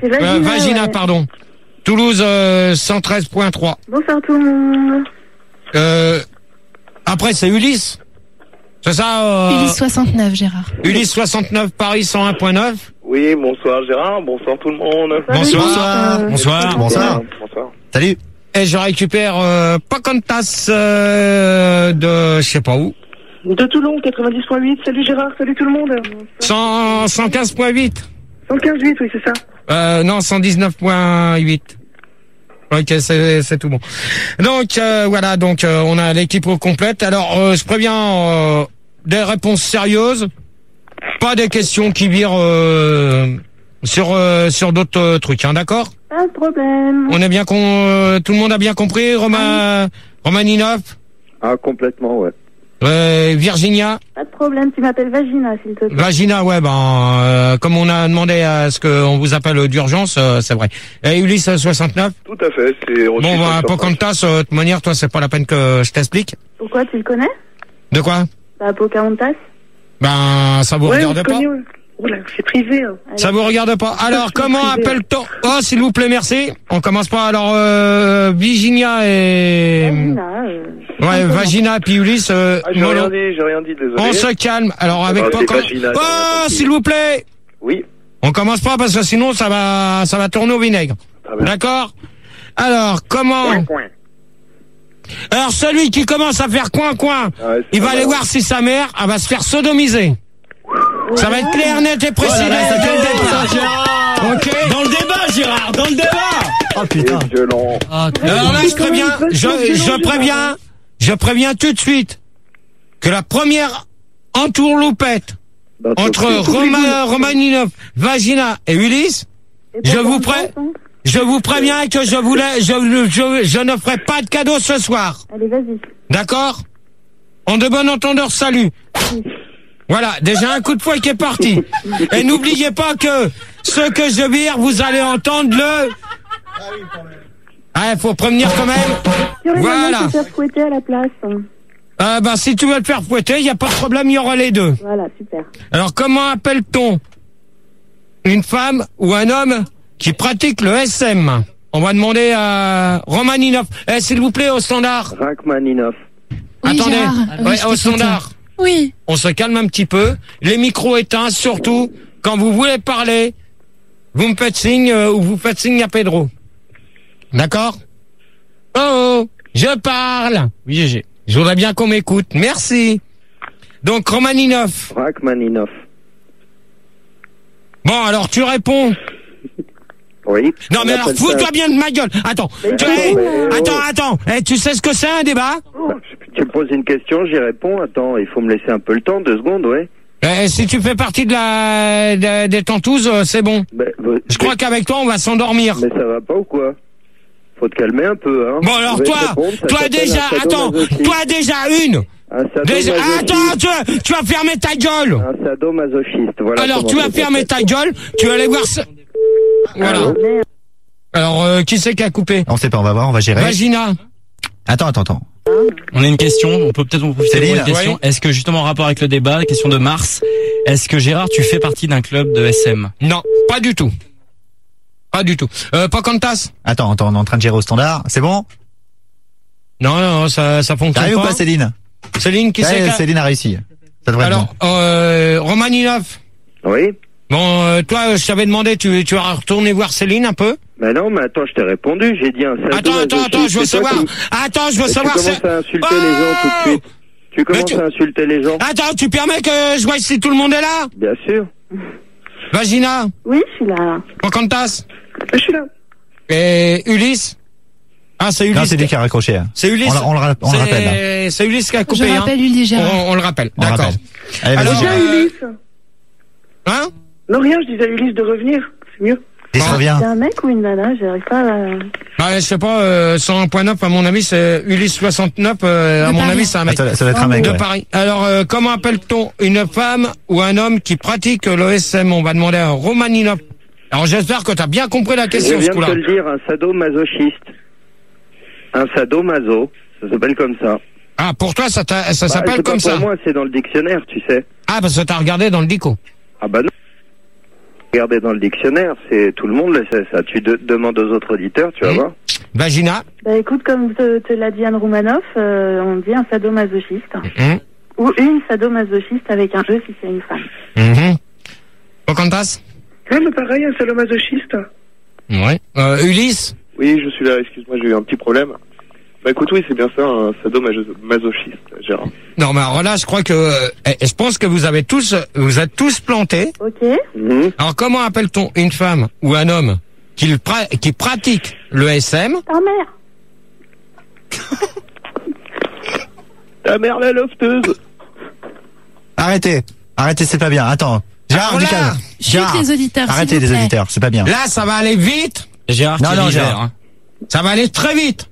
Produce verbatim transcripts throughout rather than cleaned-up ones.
c'est Vagina. Euh, Vagina, ouais. pardon. Toulouse, euh, cent treize point trois. Bonsoir tout le monde. Euh, après, c'est Ulysse. C'est ça euh... Ulysse soixante-neuf, Gérard. Ulysse soixante-neuf, Paris cent un point neuf. Oui, bonsoir Gérard, bonsoir tout le monde. Bonsoir. Euh, Bonsoir. Bonsoir. Bonsoir. Salut. Et je récupère euh, Pocahontas euh, de je sais pas où. De Toulon, quatre-vingt-dix point huit. Salut Gérard, salut tout le monde. cent, cent quinze point huit. cent quinze virgule huit, oui, c'est ça. Euh, non, cent dix-neuf point huit. Ok, c'est, c'est tout bon. Donc, euh, voilà, donc euh, on a l'équipe au complète. Alors, euh, je préviens euh, des réponses sérieuses, pas des questions qui virent euh, sur euh, sur d'autres euh, trucs, hein, d'accord? Pas de problème. On est bien con, euh, tout le monde a bien compris, Romain, Romaninov, Ah, complètement, ouais. euh, Virginia, Pas de problème, tu m'appelles Vagina, s'il te plaît. Vagina, ouais, ben, euh, comme on a demandé à ce qu'on vous appelle d'urgence, euh, c'est vrai. Et Ulysse soixante-neuf. Tout à fait, c'est reçu. Bon, bah, sur Pocahontas, euh, de toute manière, toi, c'est pas la peine que je t'explique. Pourquoi, tu le connais? De quoi? Bah, Pocahontas. Ben, ça vous Ouais, regarde on se pas? connaît, ouais. Oula, c'est privé. Hein. Ça vous regarde pas. Alors, c'est comment privé. appelle-t-on? Oh, s'il vous plaît, merci. On commence pas. Alors, euh, Virginia et... Vagina, euh, Ouais, Vagina puis Ulysse, euh, Ah, j'ai mollo. rien dit, j'ai rien dit, désolé. On se calme. Alors, avec Ah, toi, c'est quand... Vagina, j'ai rien Oh, compris. s'il vous plaît. Oui, On commence pas parce que sinon, ça va, ça va tourner au vinaigre. très bien. D'accord? Alors, comment... Alors, celui qui commence à faire coin-coin, Ah ouais, c'est il va pas aller mal. voir si sa mère, elle va se faire sodomiser. Ça va être clair, net et précis. Oh là là, ça dès le fait départ. ça, Gérard. Ok. Dans le débat, Gérard, dans le débat. Oh putain. C'est violent. Ah, Alors là, je préviens, je, je préviens, je préviens tout de suite que la première entourloupette entre Roma, Romaninov, Vagina et Ulysse, et je vous Pocahontas, pré- hein. je vous préviens que je voulais, je, je, je ne ferai pas de cadeau ce soir. Allez, vas-y. D'accord? En de bon entendeur, salut. Voilà, déjà un coup de fouet qui est parti. Et n'oubliez pas que ce que je vais dire, vous allez entendre le... Ah, il faut prévenir quand même. Il y aurait moyen Voilà. de se faire fouetter à la place. hein. Euh, bah, si tu veux le faire fouetter, il n'y a pas de problème, il y aura les deux. Voilà, super. Alors, comment appelle-t-on une femme ou un homme qui pratique le S M? On va demander à Romaninov. Eh, s'il vous plaît, au standard. Rachmaninov. Oui, Attendez, Gérard. Oui, ouais, je au t'écoute. standard. Oui. On se calme un petit peu. Les micros éteints, surtout. Quand vous voulez parler, vous me faites signe euh, ou vous faites signe à Pedro. D'accord? Oh, oh, je parle. Oui, G G. Je voudrais bien qu'on m'écoute. Merci. Donc, Romaninov. Rachmaninov. Bon, alors tu réponds. Oui. Non, On mais alors appelle fous-toi ça- bien de ma gueule. Attends. Tu, attends, hey, mais, oh. attends, attends. Eh, tu sais ce que c'est un débat? Bah, tu me poses une question, j'y réponds. Attends, il faut me laisser un peu le temps, deux secondes, ouais. Eh, si tu fais partie de la de- des tentouses, euh, c'est bon. Bah, bah, Je crois qu'avec toi, on va s'endormir. Mais ça va pas ou quoi? Faut te calmer un peu, hein. Bon, alors Je vais toi, te répondre, ça toi s'appelle déjà, un attends, sadomasochisme. toi déjà une. Un Déjà, sadomasochisme. attends, tu, tu vas fermer ta gueule. Un sadomasochiste, voilà. Alors comment tu vas ça fermer s'appelle. ta gueule, tu vas aller voir ça. Voilà. Allô Alors, euh, qui c'est qui a coupé? On sait pas, on va voir, on va gérer. Vagina. Attends, attends, attends. On a une question, on peut peut-être en profiter pour Céline, une question. oui. Est-ce que justement en rapport avec le débat, la question de Mars, est-ce que Gérard, tu fais partie d'un club de S M? Non, pas du tout. Pas du tout. Euh, Pocahontas? Attends, attends, on est en train de gérer au standard. C'est bon? Non, non, ça, ça fonctionne T'arrives ou pas. pas, Céline? Céline, qui c'est Ouais, qui a- Céline a réussi. Ça devrait être Alors, bon. euh, Romaninov. Oui. Bon, euh, toi, je t'avais demandé, tu, tu vas retourner voir Céline un peu? Mais non, mais attends, je t'ai répondu, j'ai dit un sadomasochiste. Attends, attends, attends, je veux C'est toi savoir. qui- Attends, je veux Mais savoir. Tu c'est- commences à insulter Oh les gens tout de suite. Tu commences tu- à insulter les gens. Attends, tu permets que je vois si tout le monde est là? Bien sûr. Vagina, Oui, je suis là. Pocahontas Je suis là. et Ulysse. Ah, c'est Ulysse. Non, c'est lui qui a raccroché. hein. C'est Ulysse. On, le- on le, ra- on le C'est- rappelle. là. C'est Ulysse qui a Je coupé. hein. rappelle Ulysse, Gérard. On, on le rappelle. On le D'accord. rappelle. Allez, Alors, vas-y. Viens, euh, Ulysse. Hein? Non, rien, je disais à Ulysse de revenir. C'est mieux. Ulysse, reviens. C'est un mec ou une nana? J'arrive pas à... Bah, je sais pas, euh, cent un point neuf, à mon avis, c'est Ulysse soixante-neuf, euh, à De mon Paris. avis, c'est un Ah, mec. ça, ça doit être un mec, De ouais. Paris. Alors, euh, comment appelle-t-on une femme ou un homme qui pratique le S M? On va demander à Romaninov. Alors, j'espère que t'as bien compris la Je question, ce viens de coup-là. te le dire, un sadomasochiste. Un sadomaso, ça s'appelle comme ça. Ah, pour toi, ça, t'a- ça Bah, s'appelle c'est pas comme pour ça. moi, c'est dans le dictionnaire, tu sais. Ah, parce que t'as regardé dans le dico. Ah bah non. Regardez dans le dictionnaire, c'est tout le monde le sait ça. Tu de- demandes aux autres auditeurs, tu vas Mmh. voir. Vagina. Bah écoute, comme te, te l'a dit Anne Roumanoff, euh, on dit un sadomasochiste. Mmh. Ou une sadomasochiste avec un E si c'est une femme. Mmh. Pocahontas. Ouais, mais pareil, un sadomasochiste. Ouais. Euh, Ulysse. Oui, je suis là, excuse-moi, j'ai eu un petit problème. Bah écoute, oui, c'est bien ça, un sadomasochiste, Gérard. Non, mais alors là, je crois que, euh, je pense que vous avez tous, vous êtes tous plantés. Ok. Mhm. Alors, comment appelle-t-on une femme ou un homme qui, le pra- qui pratique le S M? Ta mère. Ta mère la lofteuse. Arrêtez. Arrêtez, c'est pas bien. Attends. Gérard, Alors du là, calme. Chut Gérard, les auditeurs, arrêtez s'il vous les plaît. auditeurs, c'est pas bien. Là, ça va aller vite. Gérard Non, qui non, est Gérard. vert, hein. Ça va aller très vite.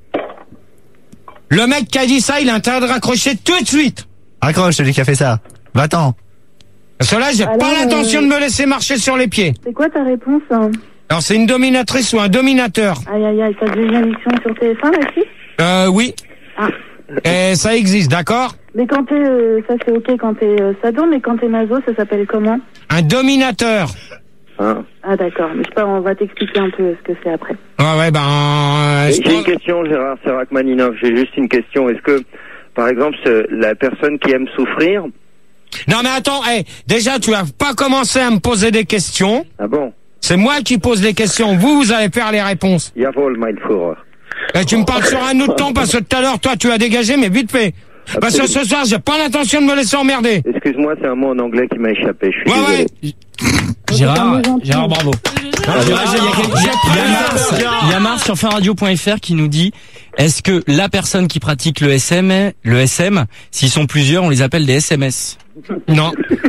Le mec qui a dit ça, il a intérêt de raccrocher tout de suite. Raccroche, celui qui a fait ça. Va-t'en. Parce que là, j'ai Alors, pas l'intention euh, de me laisser marcher sur les pieds. C'est quoi ta réponse hein Alors, c'est une dominatrice ou un dominateur? Aïe aïe aïe, t'as déjà une émission sur T F un là-dessus? Euh, oui. Ah. Et ça existe, d'accord? Mais quand t'es, euh, ça c'est ok quand t'es euh, sado, mais quand t'es maso, ça s'appelle comment? Un dominateur. Hein. Ah d'accord, mais je sais pas, on va t'expliquer un peu ce que c'est après. Ouais, ouais, ben, euh, je J'ai une pense- question, Gérard, c'est Rachmaninov. J'ai juste une question. Est-ce que, par exemple, ce- la personne qui aime souffrir... Non, mais attends, hey, déjà, tu vas pas commencer à me poser des questions. Ah bon? C'est moi qui pose les questions. Vous, vous allez faire les réponses. Jawohl, mein Führer. Et tu me parles sur un autre temps parce que tout à l'heure, toi, tu as dégagé, mais vite fait. Parce que ce soir, j'ai pas l'intention de me laisser emmerder. Excuse-moi, c'est un mot en anglais qui m'a échappé. Je suis Ouais, désolé. ouais. Gérard, C'est un gentil. Gérard, bravo. Ah, Gérard, il y a quel- il y a- il y a Mars, Gérard. il y a Mars sur fin radio point f r qui nous dit, est-ce que la personne qui pratique le S M, le S M, s'ils sont plusieurs, on les appelle des S M S? Non.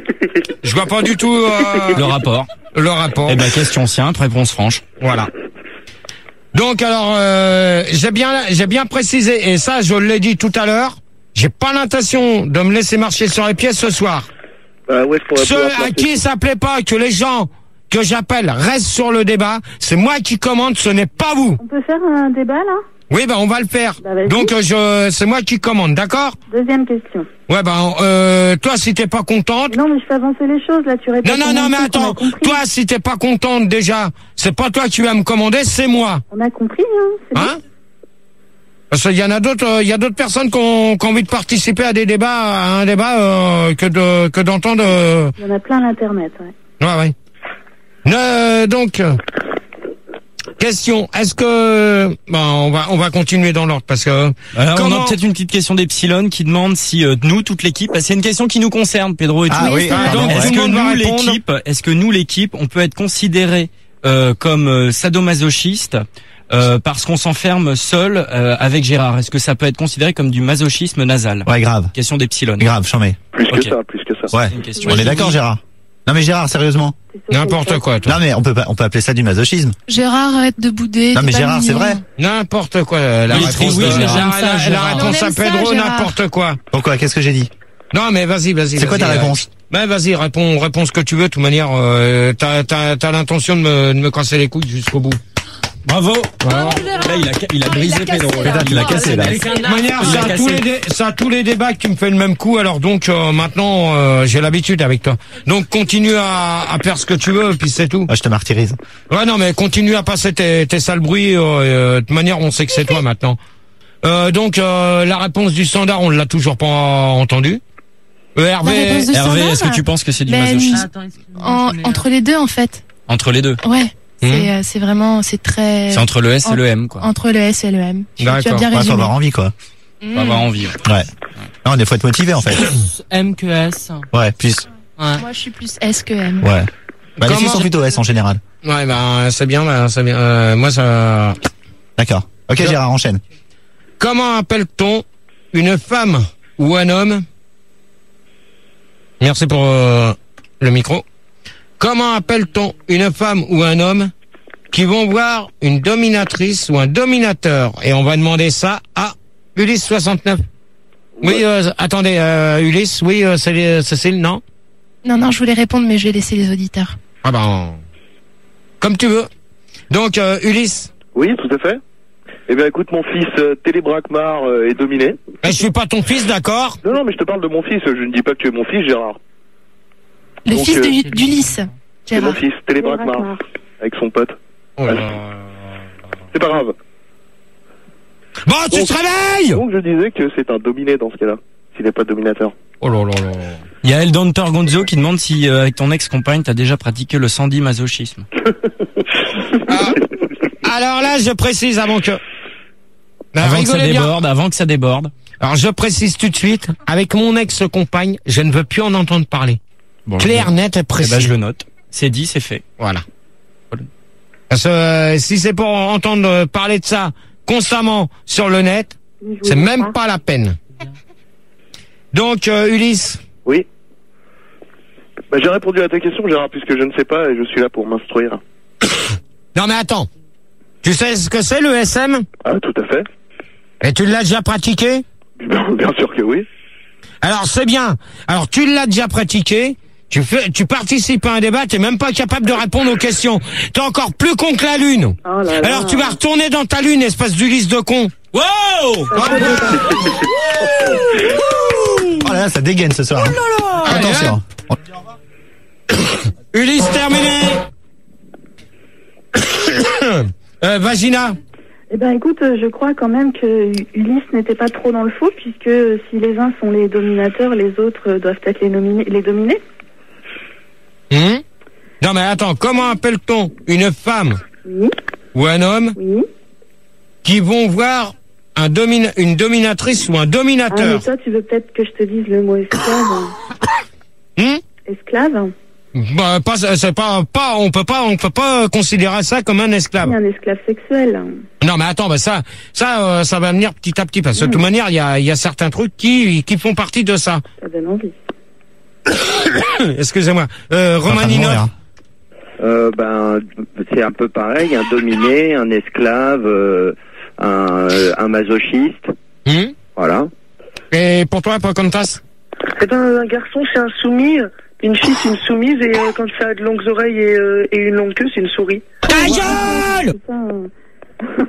Je vois pas du tout euh, Le rapport. le rapport. Eh ben, question simple, réponse franche. Voilà. Donc alors, euh, j'ai bien, j'ai bien précisé, et ça, je l'ai dit tout à l'heure, j'ai pas l'intention de me laisser marcher sur les pieds ce soir. Bah ouais, je pourrais Ceux pouvoir à placer- qui ça plaît pas que les gens que j'appelle restent sur le débat, c'est moi qui commande, ce n'est pas vous. On peut faire un débat là? Oui, ben on va le faire. Bah, vas-y. Donc euh, je, c'est moi qui commande, d'accord? Deuxième question. Ouais, ben euh, toi, si t'es pas contente. Non mais je fais avancer les choses là, tu répètes. Non, non, le non, même mais truc, on a attends. compris. Toi, si t'es pas contente déjà, c'est pas toi qui vas me commander, c'est moi. On a compris, hein, c'est Hein? Parce qu'il y en a d'autres, euh, il y a d'autres personnes qui ont, qui ont envie de participer à des débats, à un débat euh, que de que d'entendre. Euh, bon. Il y en a plein à l'internet, ouais. ouais, ouais. Euh, donc, euh, question. Est-ce que bon, on va on va continuer dans l'ordre parce que Alors, on comment- a peut-être une petite question d'Epsilon qui demande si euh, nous, toute l'équipe, c'est une question qui nous concerne, Pedro et Ah tout. oui, ah, pardon. donc, Est-ce tout le que monde va nous, répondre. l'équipe, est-ce que nous, l'équipe, on peut être considéré euh, comme euh, sadomasochiste euh, parce qu'on s'enferme seul euh, avec Gérard? Est-ce que ça peut être considéré comme du masochisme nasal? Ouais, grave. Question d'Epsilon. Grave, j'en mets. Plus Ok. que ça, plus que ça. Ouais. C'est une question. On est d'accord, Gérard? Non mais Gérard, sérieusement. C'est sûr n'importe qu'elle quoi, toi. Non mais on peut pas, on peut appeler ça du masochisme. Gérard, arrête de bouder. Non t'es mais pas Gérard, c'est mignon. vrai. N'importe quoi. euh, La Oui, réponse, oui, de- j'aime la, ça, la- la Gérard. réponse On à aime ça, Pedro, Gérard. n'importe quoi. Pourquoi? Qu'est-ce que j'ai dit? Non, mais vas-y, vas-y. C'est quoi ta vas-y, euh, réponse? Ben vas-y, réponds, réponds ce que tu veux. De toute manière, euh, t'as, t'as, t'as l'intention de me, de me casser les couilles jusqu'au bout. Bravo. Voilà. Là, il a, il a brisé il a Pedro. cassé, là. là. Il a cassé, là. De toute manière, Il c'est a à, cassé. tous les dé- c'est à tous les débats que tu me fais le même coup. Alors donc euh, maintenant, euh, j'ai l'habitude avec toi. Donc continue à, à faire ce que tu veux, puis c'est tout. Ah, je te martyrise. Ouais, non, mais continue à passer tes, tes sales bruits. Euh, euh, de toute manière, on sait que c'est toi maintenant. Euh, donc euh, la réponse du standard, on l'a toujours pas entendue. Euh, Hervé, La réponse de Hervé, standard, est-ce que tu penses que c'est du ben, masochisme? en- entre les deux en fait. Entre les deux. Ouais. Hmm. C'est euh, c'est vraiment c'est très C'est entre le S et le M, quoi. entre le S et le M. Tu, tu as D'accord. bien Ouais, faut résumé. avoir envie quoi. Faut avoir envie. ouais. Ouais. Non, des fois être motivé en fait. M que S. Ouais, plus. Ouais. Moi je suis plus S que M. Ouais. Bah, les Comment- filles sont plutôt S en général. ouais, ben c'est bien, ben, c'est bien. Euh, moi, ça. D'accord. Ok, Ouais. Gérard, enchaîne. Comment appelle-t-on une femme ou un homme? Merci pour euh, le micro. Comment appelle-t-on une femme ou un homme qui vont voir une dominatrice ou un dominateur? Et on va demander ça à Ulysse soixante-neuf. Oui, euh, attendez, euh, Ulysse, oui, euh, c'est euh, Cécile, non? Non non, je voulais répondre mais je vais laisser les auditeurs. Ah ben, comme tu veux. Donc, euh, Ulysse, Oui, tout à fait. Eh bien, écoute, mon fils euh, Télébracmar euh, est dominé. eh, je suis pas ton fils, d'accord? Non, non, mais je te parle de mon fils. Je ne dis pas que tu es mon fils, Gérard. Le Donc, fils euh, de- d'Ulysse. C'est mon Gérard. fils, Télébraque Mars, Télébraque avec son pote. Oh là là. C'est pas grave. Bon, tu Donc- te réveilles! Donc je disais que c'est un dominé dans ce cas-là, s'il n'est pas dominateur. Oh là là là. Il y a Eldon Gonzo qui demande si euh, avec ton ex-compagne t'as déjà pratiqué le Sandy masochisme. Ah, alors là, je précise avant que... Ben, Avant que ça rigolez bien. déborde, avant que ça déborde. Alors je précise tout de suite, avec mon ex-compagne, je ne veux plus en entendre parler. Bon, Clair, je- net et Eh précis. ben, je le note. C'est dit, c'est fait. Voilà. Parce que euh, si c'est pour entendre euh, parler de ça constamment sur le net, Je c'est voulais même pas la peine. Donc euh, Ulysse, Oui. Bah, j'ai répondu à ta question, Gérard, puisque je ne sais pas et je suis là pour m'instruire. non mais attends, tu sais ce que c'est le S M? Ah, tout à fait. Et tu l'as déjà pratiqué? Bien, bien sûr que oui. Alors c'est bien. Alors tu l'as déjà pratiqué. Tu fais, tu participes à un débat, t'es même pas capable de répondre aux questions. T'es encore plus con que la lune. Oh là là. Alors tu vas retourner dans ta lune, espèce d'Ulysse de con. Wow! Oh là là, ça dégaine ce soir. hein. Attention. Ulysse terminé. euh, Vagina. Eh ben écoute, euh, je crois quand même que Ulysse n'était pas trop dans le faux, puisque euh, si les uns sont les dominateurs, les autres euh, doivent être les, nominer, les dominer. Hmm? Non mais attends, comment appelle-t-on une femme Oui, ou un homme oui. qui vont voir un domina une dominatrice ou un Ah, mais dominateur? toi, tu veux peut-être que je te dise le mot esclave. Hmm? Esclave? Bah, pas, c'est pas, pas, on peut pas, on peut pas considérer ça comme un esclave. Oui, un esclave sexuel. Non, mais attends, bah ça, ça, euh, ça va venir petit à petit, parce que de toute manière, il y a, il y a certains trucs qui, qui font partie de ça. Ça donne envie. Excusez-moi, euh, Romanino. Enfin, Euh, ben, c'est un peu pareil, un dominé, un esclave, euh, un, un masochiste, Hmm? voilà. Et pour toi, Pocahontas? Eh ben, un garçon, c'est un soumis. Une fille, c'est une soumise. Et euh, quand ça a de longues oreilles et, euh, et une longue queue, c'est une souris. Ta gueule! C'est ça, euh.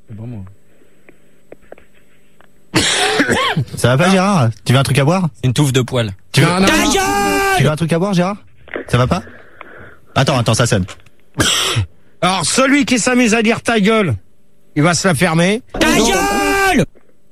Ça va pas, Gérard? Tu veux un truc à boire? Une touffe de poils. Tu veux, Non, non, tu non. veux un truc à boire, Gérard? Ça va pas? Attends, attends, ça sonne. Alors, celui qui s'amuse à dire ta gueule, il va se la fermer. Ta gueule!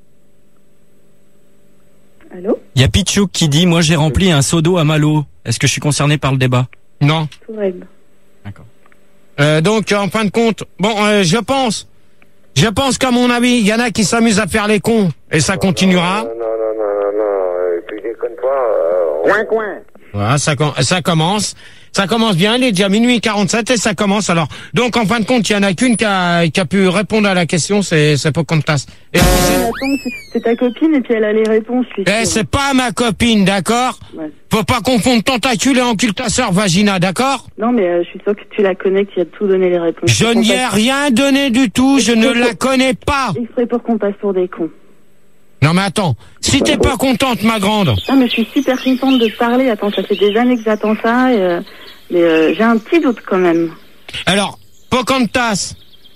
Allô? Il y a Pichouk qui dit, moi j'ai rempli un seau d'eau à Malo. Est-ce que je suis concerné par le débat? Non. Tourelle. D'accord. Euh, donc, en fin de compte, bon, euh, je pense, je pense qu'à mon avis, il y en a qui s'amusent à faire les cons, et ça continuera. Non, non, non, non, non, euh, tu déconnes pas. Euh, coin, coin. Voilà, ça, com- ça commence. Ça commence bien, il est déjà minuit quarante-sept et ça commence alors. Donc en fin de compte, il y en a qu'une qui a, qui a pu répondre à la question, c'est c'est Pocahontas. Et Mais attends, c'est- c'est ta copine et puis elle a les réponses. je suis eh, sûre. c'est pas ma copine, d'accord? Ouais. Faut pas confondre tentacule et encultasseur vagina, d'accord? Non, mais euh, je suis sûre que tu la connais, que tu as tout donné les réponses. Je n'y ai rien donné du tout, je ne la connais pas. Il ferait pour qu'on passe pour des cons. Non mais attends, si t'es pas contente, ma grande, Ah, mais je suis super contente de te parler. Attends, ça fait des années que j'attends ça. Et, euh, mais euh, j'ai un petit doute quand même. alors, Pocahontas.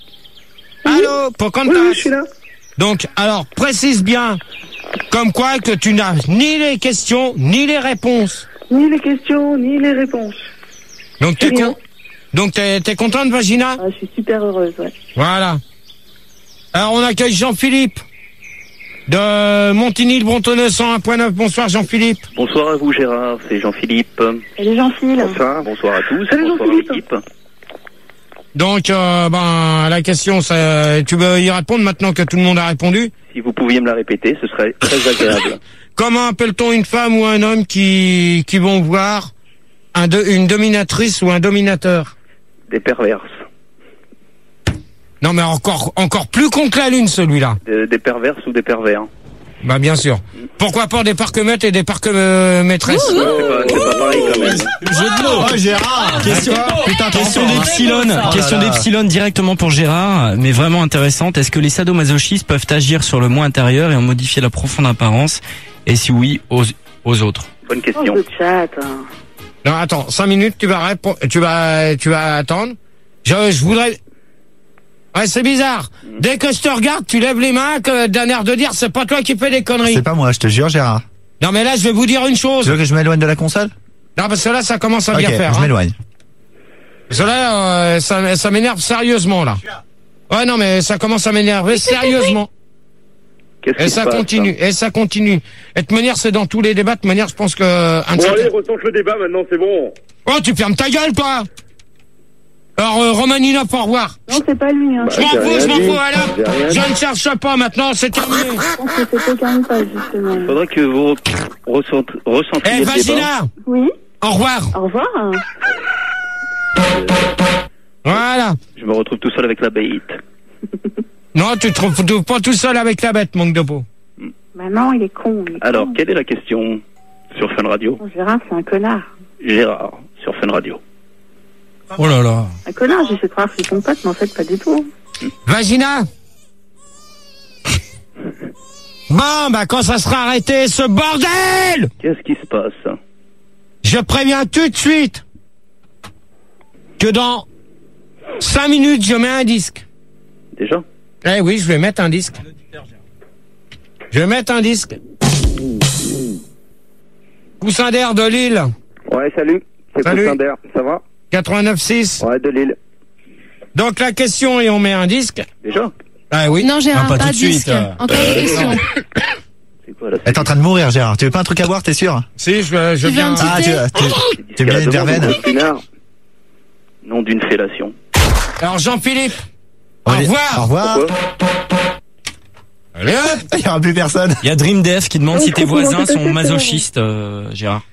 Allô, Pocahontas. Oui, oui, je suis là. Donc, alors, précise bien, comme quoi que tu n'as ni les questions, ni les réponses. Ni les questions, ni les réponses. Donc, t'es Rien. con... Donc, t'es, t'es contente, Vagina? Ah, je suis super heureuse, ouais. Voilà. Alors, on accueille Jean-Philippe de Montigny-le-Bretonneux cent un point neuf. Bonsoir, Jean-Philippe. Bonsoir à vous, Gérard, c'est Jean-Philippe. Salut Jean-Phil. Bonsoir, bonsoir à tous, Salut, bonsoir à Jean-Philippe. l'équipe. Donc, euh, ben, la question, c'est, tu veux y répondre maintenant que tout le monde a répondu? Si vous pouviez me la répéter, ce serait très agréable. Comment appelle-t-on une femme ou un homme qui, qui vont voir un de, une dominatrice ou un dominateur? Des perverses. Non, mais encore, encore plus con que la lune, celui-là. Des, des perverses ou des pervers. Bah, bien sûr. Pourquoi pas des parcs-maîtres et des parcs-maîtresses? C'est pas, c'est pas pareil quand même. Jeu de mots. Oh, Gérard! Question, Putain, question t'entends, hein. d'Epsilon, question Oh là là. d'Epsilon directement pour Gérard, mais vraiment intéressante. Est-ce que les sadomasochistes peuvent agir sur le moi intérieur et en modifier la profonde apparence? Et si oui, aux, aux autres? Bonne Oh, question. le chat. hein. Non, attends, cinq minutes, tu vas répondre, tu vas, tu vas attendre. Je, je voudrais... Ouais, c'est bizarre. Dès que je te regarde, tu lèves les mains, que d'un air de dire, c'est pas toi qui fais des conneries. C'est pas moi, je te jure, Gérard. Non, mais là, je vais vous dire une chose. Tu veux que je m'éloigne de la console? Non, parce que là, ça commence à Ok, bien faire. je hein. m'éloigne. Parce que là, euh, ça, ça m'énerve sérieusement, là. Ouais, non, mais ça commence à m'énerver sérieusement. Et ça continue, et ça continue. Et de toute manière, c'est dans tous les débats. De toute manière, je pense que... Un bon, allez, recentre le débat, maintenant, c'est bon. Oh, tu fermes ta gueule, toi. Alors, euh, Romaninoff, au revoir. Non, c'est pas lui. Hein. Je m'en fous, je m'en fous, alors. Je ne cherche pas, maintenant, c'est terminé. Je pense que c'est quelqu'un pas, justement. Il faudrait que vous ressentiez Eh, hey, Vagina. Oui. Au revoir. Au revoir. Voilà. Je me retrouve tout seul avec la bête. Non, tu te retrouves pas tout seul avec la bête, manque de peau. Bah non, il est con. Il est Alors, con. quelle est la question sur Fun Radio? Gérard, c'est un connard. Gérard, sur Fun Radio. Oh là là. Un connard, j'essaie de croire que c'est son pote, mais en fait, pas du tout. Vagina. Bon, bah quand ça sera arrêté, ce bordel! Qu'est-ce qui se passe? Je préviens tout de suite que dans cinq minutes, je mets un disque. Déjà? Eh oui, je vais mettre un disque. Je vais mettre un disque. Coussin d'air de Lille. Ouais, salut. C'est Salut. Coussin d'air, ça va? quatre-vingt-neuf six. Ouais, de Lille. Donc la question, et on met un disque. Déjà? Ah oui. Non, Gérard, Ah, pas pas, tout de disque. suite, euh. Encore une question. C'est quoi là? Elle est en train de mourir, Gérard. Tu veux pas un truc à boire, t'es sûr? Si, je, je Tu veux viens... un petit- Ah, tu tu- tu mets une verveine? Nom d'une fellation. Alors Jean-Philippe, au Allez, revoir. Au revoir. Pourquoi? Allez hop. Il y aura plus personne. Il y a DreamDev qui demande Oui, si tes c'est voisins bon, c'est sont bon. masochistes, euh, Gérard.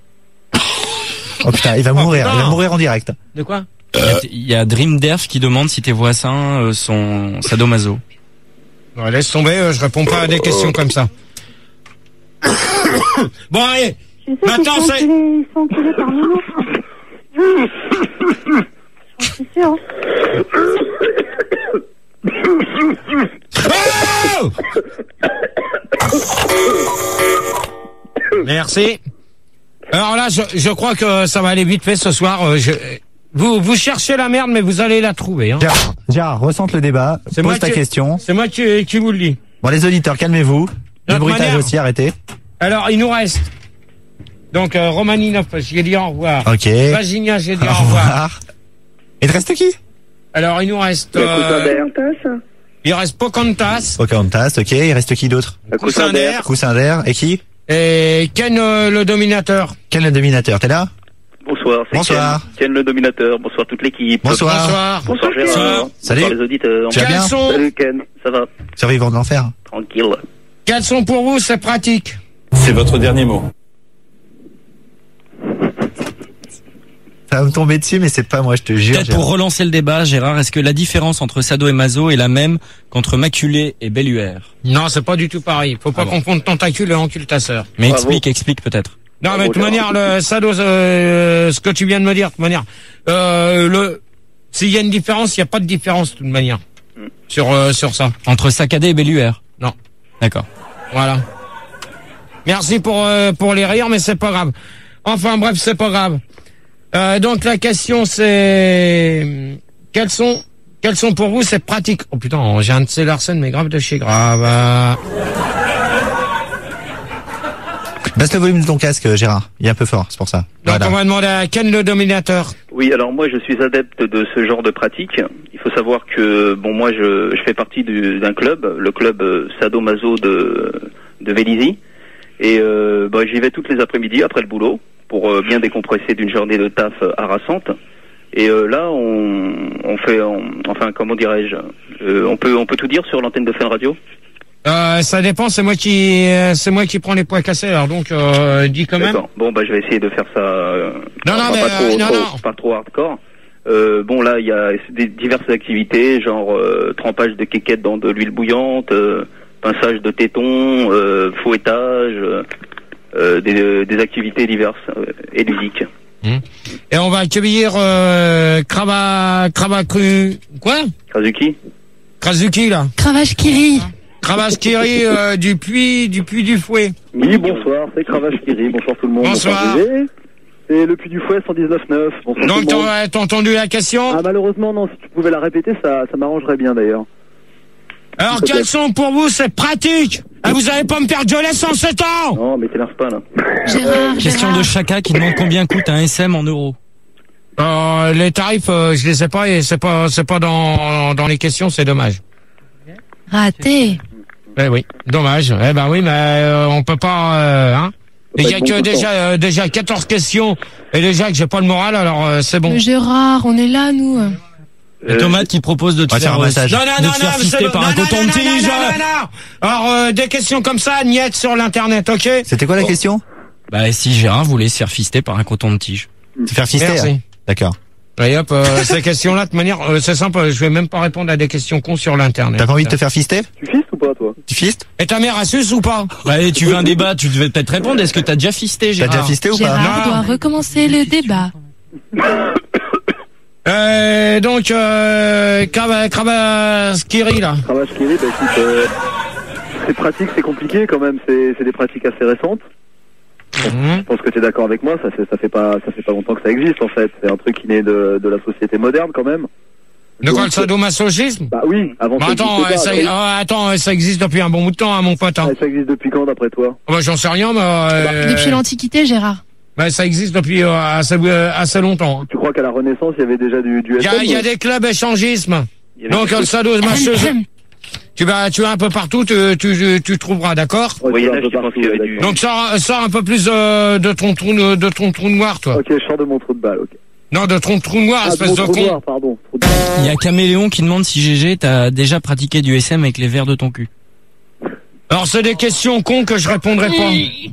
Oh putain, il va mourir. Il va mourir en direct. De quoi? Il y a- Il y a DreamDev qui demande si tes voisins euh, sont sadomaso. Ouais, laisse tomber, euh, je réponds pas à des questions comme ça. Bon, allez. Je sais Maintenant, qu'ils sont c'est- enculés- ils sont enculés par mon autre. Je suis sûr. Oh Merci. Alors là, je, je crois que ça va aller vite fait ce soir. Euh, je, vous, vous cherchez la merde, mais vous allez la trouver. Hein. Gérard, Gérard, ressente le débat. C'est moi Pose ta qui- question. C'est moi qui, qui vous le dis. Bon, les auditeurs, calmez-vous. Le Notre bruitage manière. aussi, arrêtez. Alors, il nous reste. Donc, euh, Romaninoff, j'ai dit au revoir. Ok. Vaginia, j'ai dit au revoir. Il te reste qui? Alors, il nous reste. Le Coussin Euh, d'air. il reste Pocantas, Pocahontas, ok. Il reste qui d'autre? Le Coussin d'air Coussin d'air. Et qui? et Ken euh, le Dominateur. Quel est le dominateur? T'es là? Bonsoir, c'est Bonsoir. Ken. Ken le dominateur. Bonsoir toute l'équipe. Bonsoir. Bonsoir. Bonsoir Gérard. Bonsoir. Salut. Bonsoir les auditeurs. Tu vas Quels bien? sont, Salut Ken, ça va? Survivant de l'enfer. Tranquille. quels sont pour vous ces pratiques? C'est votre dernier mot. Ça va me tomber dessus, mais c'est pas moi, je te jure. Peut-être Gérard. pour relancer le débat, Gérard, est-ce que la différence entre sado et maso est la même qu'entre maculé et belluaire? Non, c'est pas du tout pareil. Faut pas Ah bon. confondre tentacule et encule-ta-sœur. Mais Bravo. explique, explique peut-être. Non, Bravo, mais de toute Gérard. manière, le sado, euh, ce que tu viens de me dire, de toute manière, euh, le, s'il y a une différence, il n'y a pas de différence, de toute manière. Mm. Sur, euh, sur ça. Entre saccadé et belluaire? Non. D'accord. Voilà. Merci pour, euh, pour les rires, mais c'est pas grave. Enfin, bref, c'est pas grave. Euh, donc, la question, c'est, quels sont, quels sont pour vous ces pratiques? Oh putain, j'ai un de ces Larsen, mais grave de chez grave. Euh, Baisse le volume de ton casque, Gérard. Il est un peu fort, c'est pour ça. Donc, Voilà. on va demander à Ken le Dominateur. Oui, alors moi je suis adepte de ce genre de pratique. Il faut savoir que bon moi je, je fais partie du- d'un club, le club euh, Sadomaso de de Vélizy, et euh, bah, j'y vais toutes les après-midi après le boulot pour euh, bien décompresser d'une journée de taf euh, harassante. Et euh, là on, on fait, on- enfin comment dirais-je, euh, on peut on peut tout dire sur l'antenne de Fun Radio. Euh, ça dépend, c'est moi qui, euh, c'est moi qui prends les poids cassés, alors donc, euh, dis quand même. D'accord. Bon bah je vais essayer de faire ça. Euh, Non, non, pas, mais, pas trop, euh, non, trop- non. pas trop hardcore. Euh, bon là il y a des diverses activités genre euh, trempage de quéquettes dans de l'huile bouillante, euh, pinçage de tétons, euh, fouettage, euh, euh, des, des activités diverses euh, et ludiques. Et on va accueillir, euh, Krava, Krava Cru, quoi? Kazuki. Krasuki, là. Cravache Kiri. Kravaskiri, euh, du puits, du puits du fouet. Oui, bonsoir, c'est Cravache Kiri, bonsoir tout le monde. Bonsoir. G G. C'est le Puy du Fouet cent dix-neuf neuf. Bonsoir Donc, tout le monde. t'as t'as entendu la question? Ah, malheureusement, non, si tu pouvais la répéter, ça, ça m'arrangerait bien d'ailleurs. Alors, peut-être. quelles sont pour vous ces pratiques? Ah, vous allez pas me faire gueuler sans sept ans! Non, mais t'énerve pas là. Gérard, Question Gérard. de Chaka qui demande combien coûte un S M en euros. Euh, les tarifs, euh, je les sais pas et c'est pas, c'est pas dans, dans les questions, c'est dommage. Raté. Eh oui, dommage. Eh ben oui, mais euh, on peut pas, euh, hein. Il y a que déjà, euh, déjà quatorze questions et déjà que j'ai pas le moral, alors euh, c'est bon. Mais Gérard, on est là, nous. Euh, Thomas qui propose de te faire un massage. Non, non, de non, te faire non, fister c'est- par non, un non, non, coton-tige. non, non, non, non. Alors, euh, des questions comme ça, niette sur l'internet, ok? C'était quoi la Oh. question? Bah si Gérard voulait se faire fister par un coton-tige. Se faire fister. Merci. hein. D'accord. Et hop, euh, ces questions-là, de manière, euh, c'est simple, je vais même pas répondre à des questions cons sur l'internet. T'as pas envie de te faire fister? Tu fistes ou pas, toi? Tu fistes? Et ta mère a suce ou pas? Bah et tu veux un débat, tu devais peut-être répondre. Est-ce que t'as déjà fisté T'as Gérard? déjà fisté ou pas? Gérard Non. doit recommencer le débat. Euh, donc, euh, Krava- Kravaskiri, là. Travail Kiri, bah écoute, euh, c'est pratique, c'est compliqué quand même, c'est c'est des pratiques assez récentes. Mhm. Je pense que tu es d'accord avec moi, ça fait, ça fait pas ça fait pas longtemps que ça existe en fait. C'est un truc qui naît de, de la société moderne quand même. De quoi, le Donc, sadomasochisme? Bah oui, avant Bah ça attends, existait euh, pas, ça, après. euh, attends, ça existe depuis un bon bout de temps, hein, mon pote. Hein. Ouais, ça existe depuis quand d'après toi? Bah, j'en sais rien, mais euh, Depuis l'Antiquité, Gérard. bah, ça existe depuis euh, assez, euh, assez longtemps. Hein. Tu crois qu'à la Renaissance il y avait déjà du, du Il y S M? a, il y a des clubs échangisme. Il y avait Donc des le trucs- sadomasochisme, tu vas, tu vas un peu partout, tu, tu, tu trouveras, d'accord? Ouais, Au Moyen tu vas un Âge, peu tu penses partout, qu'il y avait ouais, du- d'accord. Donc sors, sors un peu plus euh, de ton trou, de ton trou noir, toi. Ok, je sors de mon trou de balle, ok. Non, de ton trou noir, Ah, de espèce mon de trou con. noir, pardon. Trou de balle. Il y a Caméléon qui demande si G G t'as déjà pratiqué du S M avec les verres de ton cul. Alors c'est des questions cons que je répondrai pas.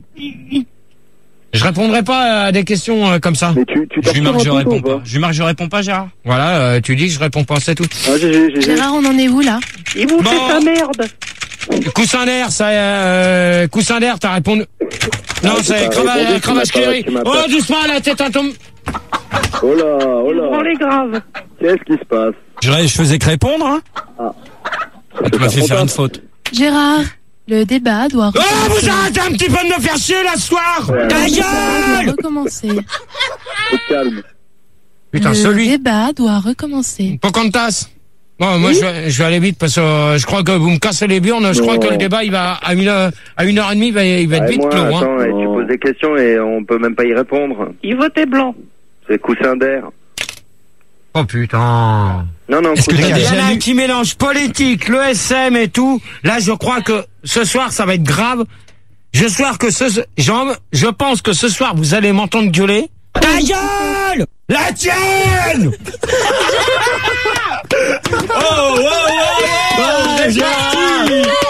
Je répondrai pas à des questions euh, comme ça. Mais tu, tu Je lui tortures marque, un je peu, réponds toi, ou pas. Je lui marque, je réponds pas Gérard. Voilà, euh, tu dis que je réponds pas, c'est tout. Ah, G G, G G. Gérard, on en est où, là? Il vous Bon. fait sa merde. Coussin d'air, ça, euh, coussin d'air, t'as répondu. Non, Ah, c'est t'as crava- répondu, tu m'as Kravachkiri. pas- tu m'as Oh, pas- doucement, la tête un tombe. Oh là, oh Il là. prend les graves. Qu'est-ce qui se passe? Je, je faisais que répondre, hein. Tu m'as fait faire une faute. Gérard, le débat doit Oh, recommencer. vous arrêtez un petit peu de me faire chier, là, ce soir. Ouais. Ta Le débat gueule! doit recommencer. Faut te calme. Putain, le celui. débat doit recommencer. Pocahontas. Bon, moi, je, vais, je vais aller vite parce que euh, je crois que vous me cassez les burnes. Je Non. crois que le débat, il va à une heure, à une heure et demie, il va, il va être Ouais, vite moi, clos. Hein. attends, et tu Non. poses des questions et on peut même pas y répondre. Il votait blanc. C'est coussin d'air. Oh putain. Non, non, Est-ce que coussin t'as Il y d'air. déjà en a lu- qui mélange politique, le S M et tout. Là, je crois que ce soir, ça va être grave. Je soir que ce, Jean, je pense que ce soir, vous allez m'entendre gueuler. Ta gueule! La tienne! Oh, oh, oh, oh, Ouais, Gérard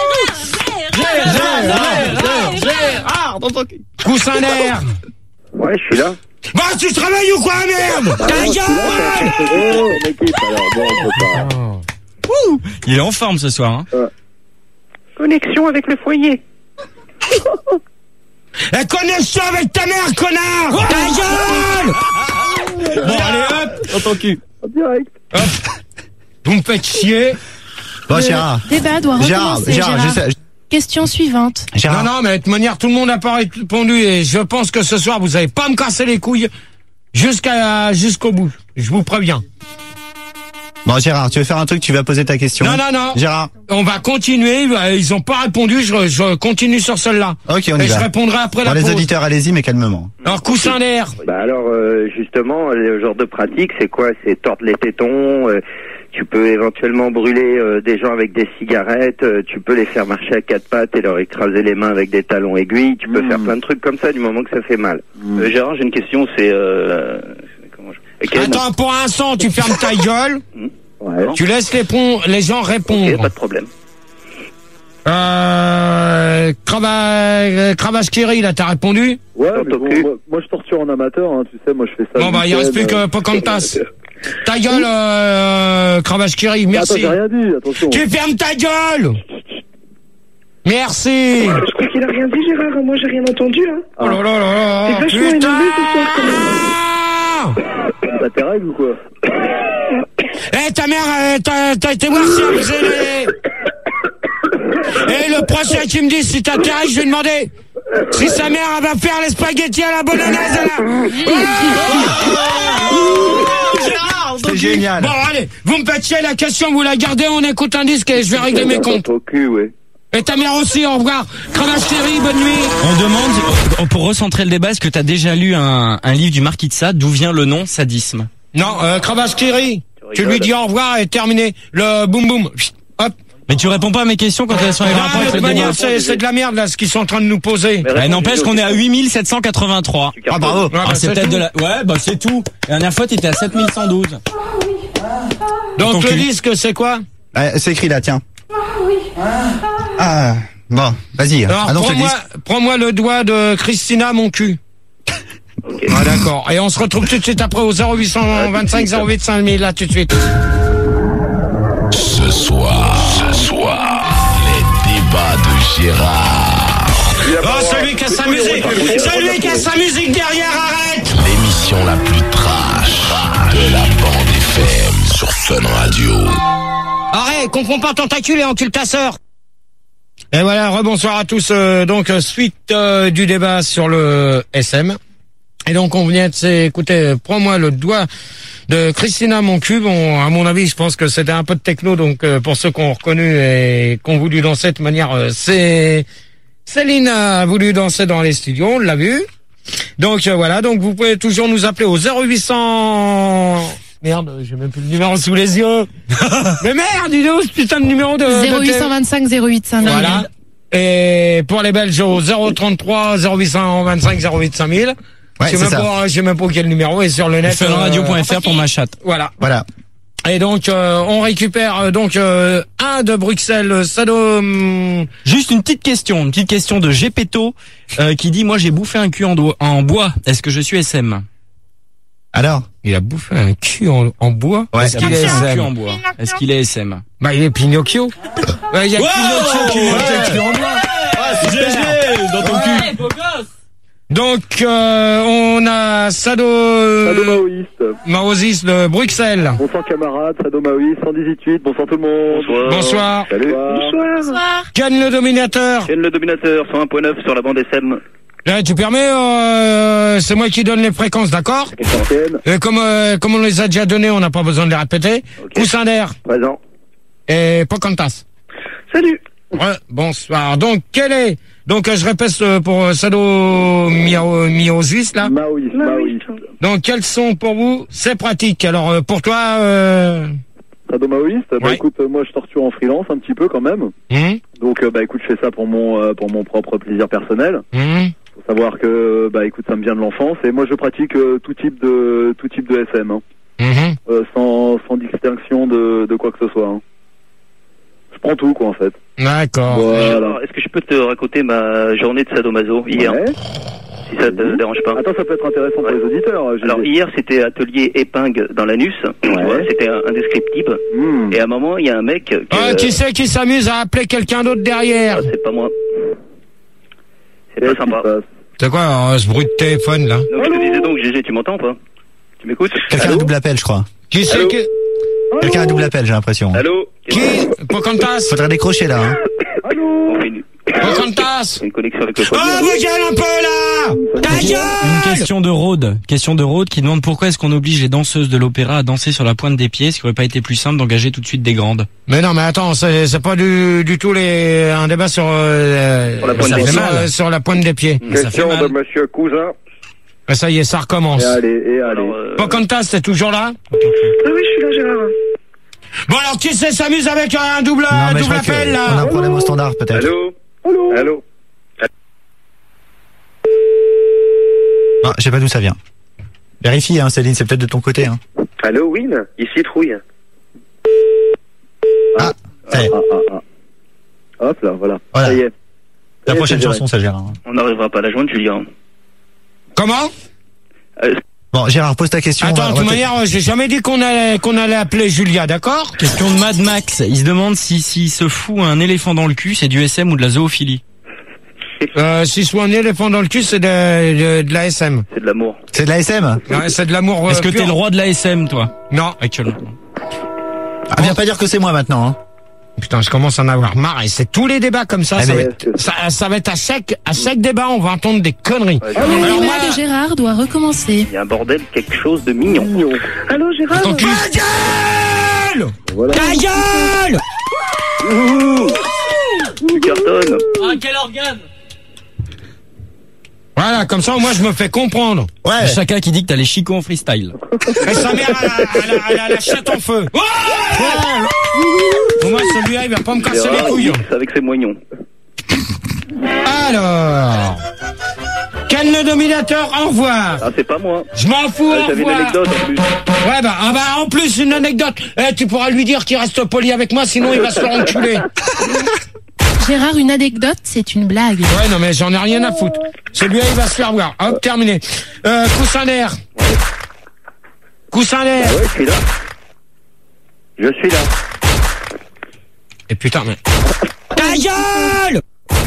Gérard, Coussin d'air. Ouais, je suis là. Bah, tu travailles ou quoi, merde? Ta gueule! Oh, mon équipe, alors, bon, on peut pas. Il est en forme ce soir, hein. Connexion avec le foyer. La connexion avec ta mère, connard! Ta gueule! Bon, allez, hop, dans ton cul. En direct. Vous me faites chier. Bon, Le Gérard. débat doit Gérard, recommencer, Gérard, Gérard. je sais. Question suivante. Gérard. Non, non, mais de toute manière, tout le monde n'a pas répondu et je pense que ce soir, vous allez pas me casser les couilles jusqu'à, jusqu'au bout. Je vous préviens. Bon, Gérard, tu veux faire un truc, tu vas poser ta question. Non, non, non. Gérard. On va continuer. Ils ont pas répondu. Je, je continue sur celle-là. Ok, on Et y je va. répondrai après Pour la les pause. auditeurs, allez-y, mais calmement. Alors, coussin d'air. Bah alors, euh, justement, le genre de pratique, c'est quoi? C'est tordre les tétons. euh, tu peux éventuellement brûler euh, des gens avec des cigarettes. euh, tu peux les faire marcher à quatre pattes et leur écraser les mains avec des talons aiguilles. Tu peux Mm. faire plein de trucs comme ça du moment que ça fait mal. Euh, Gérard, j'ai une question, c'est... Euh... Comment je... Quel- Attends, pour un instant, tu fermes ta gueule. Ouais. Tu laisses les, pon- les gens Ok, répondre. pas de problème. Euh, Krava- Kravachkiri, là, t'as répondu? Ouais, Dans mais ton bon, cul. moi, moi, je torture en amateur, hein, tu sais, moi je fais ça. Bon, le bah, il reste plus week-end, que euh. Pocahontas. Ta gueule, euh, Kravachkiri, Attends, merci. j'ai rien dit, attention. Tu fermes ta gueule! Merci! Je crois qu'il a rien dit, Gérard. Moi, j'ai rien entendu. Hein. Oh là là là là! T'es vachement Putain! énervé ce soir, quand même. T'as tes règles ou quoi? Eh, ta mère, euh, t'as, t'as été voir si elle faisait les... Eh, le prochain qui me dit si t'as tes règles, je vais lui demander si sa mère, elle va faire les spaghettis à la bolognaise, là. C'est génial. Bon, allez, vous me faites chier la question, vous la gardez, on écoute un disque et je vais régler mes comptes. Au cul, ouais. Et ta mère aussi, au revoir. Kravachkiri, bonne nuit. On demande, pour recentrer le débat, est-ce que t'as déjà lu un, un livre du Marquis de Sade, d'où vient le nom sadisme? Non, euh, Kravaskiri. Tu lui dis au revoir et terminé. Le boum boum. Hop. Mais tu réponds pas à mes questions quand elles sont les Ah, rapports de avec toute le manière, débat. c'est, c'est de la merde, là, ce qu'ils sont en train de nous poser. Bah, n'empêche qu'on est à huit mille sept cent quatre-vingt-trois. Ah, bravo. Ah, Ah, bah, c'est c'est peut-être tout. de la, ouais, bah, c'est tout. La dernière fois, t'étais à sept mille cent douze. Donc, Ton le cul. disque, c'est quoi? Ah, c'est écrit là, tiens. Ah, bon, vas-y. Alors, Annonce le prends-moi, disque. prends-moi le doigt de Christina, mon cul. Ah, d'accord. Et on se retrouve tout de suite après au zéro huit cent vingt-cinq zéro huit cinq mille, là, tout de suite. Ce soir, ce soir, les débats de Gérard. Oh, celui qui a sa musique, celui qui a sa musique derrière, arrête! L'émission la plus trash de la bande F M sur Fun Radio. Arrête, comprends pas, tentacule et encule ta sœur. Et voilà, rebonsoir à tous. Euh, donc, euh, suite euh, du débat sur le S M. Et donc, on vient de s'écouter, euh, prends-moi le doigt de Christina Moncu. Bon, à mon avis, je pense que c'était un peu de techno. Donc, euh, pour ceux qui ont reconnu et qui ont voulu danser de manière, euh, c'est Céline a voulu danser dans les studios, on l'a vu. Donc, euh, voilà. Donc, vous pouvez toujours nous appeler au zéro huit cents... Merde, j'ai même plus le numéro sous les yeux. Mais merde, dis donc, ce putain de numéro de... zéro huit cent vingt-cinq zéro huit cinq mille. Voilà. Et pour les Belges au zéro trente-trois zéro huit cent vingt-cinq zéro huit cinq mille. Ouais, je sais c'est même ça. pas, je sais même pas quel numéro est sur le net. fun radio point f r pour ma chatte. Voilà. Voilà. Et donc euh, on récupère euh, donc euh, un de Bruxelles, Sado. hum, Juste une petite question, une petite question de Gepetto euh, qui dit moi j'ai bouffé un cul en, do- en bois. Est-ce que je suis S M? Alors? Il a bouffé un cul en, en bois. Ouais. Est-ce qu'il est un S cul M? en bois. Est-ce qu'il est S M? Bah il est Pinocchio. Ouais, il y a Wow Pinocchio qui mange Ouais. un cul en bois. G G dans ton cul. Donc euh, on a Sado Sadomaoïste. Maosis de Bruxelles. Bonsoir camarades, Sadomaoïste, cent dix-huit, bonsoir tout le monde. Bonsoir. Bonsoir. Salut. Bonsoir. Ken le dominateur. Ken le dominateur, cent un point neuf sur la bande S M. Là, tu permets, euh, c'est moi qui donne les fréquences, d'accord? Ken, Et comme, euh, comme on les a déjà données, on n'a pas besoin de les répéter. Ok. Coussin d'air présent. et Pocahontas. Salut. Ouais, bonsoir. Donc, quel est, donc, euh, je répète euh, pour euh, Sado Mio- Miosis, là. Maoïste, Maoïste. Donc, quels sont pour vous ces pratiques? Alors, euh, pour toi, euh, Sadomaoïste, bah Ouais. écoute, euh, moi je torture en freelance un petit peu quand même. hum, Donc euh, bah écoute, je fais ça pour mon euh, pour mon propre plaisir personnel. hum, Faut savoir que bah écoute, ça me vient de l'enfance et moi je pratique euh, tout type de tout type de S M, hein. hum, Euh, sans sans distinction de de quoi que ce soit, hein. Je prends tout quoi en fait. d'accord. Voilà. Gérard, est-ce que je peux te raconter ma journée de sadomaso hier, Ouais. si ça te dérange pas? Attends, ça peut être intéressant pour les auditeurs. euh, Alors Gégé. hier c'était atelier épingle dans l'anus, tu Ouais. vois, c'était un, un descriptif. Hmm. Et à un moment il y a un mec qui, Ah, euh, qui c'est qui s'amuse à appeler quelqu'un d'autre derrière? ah, c'est pas moi. C'est Qu'est-ce pas qui sympa. se passe? C'est quoi, euh, ce bruit de téléphone, là? Donc je te disais donc Gégé, tu m'entends ou pas? Tu m'écoutes? Quelqu'un a Allô double appel, je crois. Qui c'est Allô qui, Quelqu'un a double appel, j'ai l'impression. Allô? qui, Pocahontas? Faudrait décrocher là, hein. On fait une, Pocahontas? une connexion avec le Oh, foyer. vous gueule un peu, là! Ta Une gueule! question de Rhodes. Question de Rhodes qui demande pourquoi est-ce qu'on oblige les danseuses de l'opéra à danser sur la pointe des pieds, ce qui aurait pas été plus simple d'engager tout de suite des grandes. Mais non, mais attends, c'est, c'est pas du, du tout les, un débat sur, euh, Sur la pointe ça des fait pieds. mal, sur la pointe des pieds. Ça fait mal. Monsieur Cousin. Ah, ça y est, ça recommence. Et allez, et allez. Alors, euh, Pocahontas, t'es toujours là? Ah oui, je suis là, Gérard. Bon, alors, qui c'est s'amuse avec un double, Non, mais je double crois appel, qu'on a là? un problème au standard, peut-être. Allô? Allô? Allô? Ah, je sais pas d'où ça vient. Vérifie, hein, Céline, c'est peut-être de ton côté, hein. Allô, Win? Ici Trouille. Ah, ça y est. Ah, ah, ah. Hop là, voilà. Voilà. Ça y est. La Et prochaine c'est chanson, ça Gérard. on n'arrivera pas à la joindre, Julien. Comment? Euh, Bon, Gérard, pose ta question. Attends, on va- de on toute va te- manière, j'ai jamais dit qu'on allait, qu'on allait appeler Julia, d'accord? Question de Mad Max. Il se demande si s'il se fout un éléphant dans le cul, c'est du S M ou de la zoophilie. Euh, si soit un éléphant dans le cul, c'est de, de, de la S M. c'est de l'amour. C'est de la S M? Ouais, c'est de l'amour. euh, Est-ce que pur. t'es le roi de la S M, toi, Non. actuellement? Ah, viens pas dire que c'est moi maintenant, hein. Putain, je commence à en avoir marre et c'est tous les débats comme ça. Ah, ça, mais- va être, ça, ça va être à chaque, à chaque débat, on va entendre des conneries. Ouais, Le Alors débat moi, de Gérard doit recommencer. il y a un bordel, quelque chose de mignon. Allô, Gérard? ton cul. Ta gueule! Voilà. Ta gueule! Tu cartonnes. Ah, quel organe! Ouais, Voilà, comme ça, moi, je me fais comprendre. Ouais. Chacun qui dit que t'as les chicots en freestyle. Et sa mère, elle a, elle a, elle a la chatte en feu. Ouais Pour moi, celui-là, il va pas me casser les couilles. C'est avec ses moignons. Alors, Ken le dominateur, au revoir. Ah, c'est pas moi. Je m'en fous, Ah, au j'avais une revoir. anecdote en plus. Ouais, bah, ah bah, en plus, une anecdote. Eh, tu pourras lui dire qu'il reste poli avec moi, sinon il va se faire enculer. Gérard, une anecdote, c'est une blague. Ouais, non, mais j'en ai rien à foutre. Celui-là, il va se faire voir. Hop, terminé. Euh, coussin d'air. Coussin d'air. Ah ouais, je suis là. Je suis là. Et putain, mais... Ta gueule!